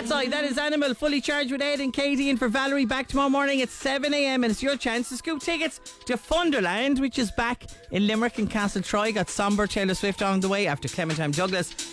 Sorry, that is Animal, fully charged with Ed and Katie, and for Valerie back tomorrow morning at 7 a.m. and it's your chance to scoop tickets to Funderland, which is back in Limerick and Castletroy. Got somber Taylor Swift on the way after Clementine Douglas